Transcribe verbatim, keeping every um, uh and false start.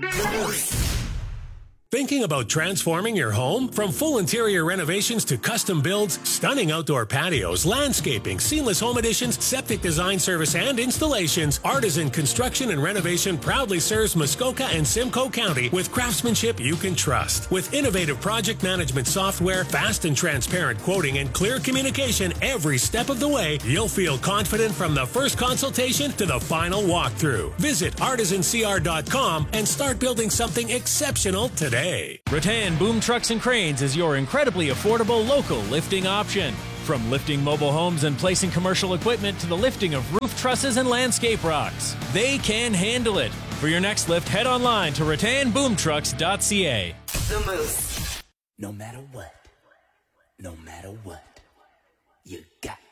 Thinking about transforming your home? From full interior renovations to custom builds, stunning outdoor patios, landscaping, seamless home additions, septic design service and installations, Artisan Construction and Renovation proudly serves Muskoka and Simcoe County with craftsmanship you can trust. With innovative project management software, fast and transparent quoting, and clear communication every step of the way, you'll feel confident from the first consultation to the final walkthrough. Visit artisan c r dot com and start building something exceptional today. Rattan Boom Trucks and Cranes is your incredibly affordable local lifting option. From lifting mobile homes and placing commercial equipment to the lifting of roof trusses and landscape rocks, they can handle it. For your next lift, head online to rattan boom trucks dot c a. The Moose. No matter what, no matter what, you got